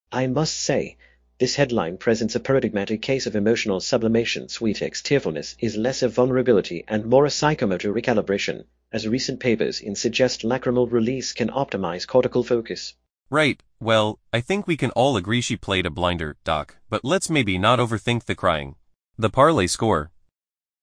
I must say, this headline presents a paradigmatic case of emotional sublimation. Sweetex tearfulness is less a vulnerability and more a psychomotor recalibration, as recent papers in suggest lacrimal release can optimize cortical focus. Right, well, I think we can all agree she played a blinder, Doc, but let's maybe not overthink the crying. The parlay score,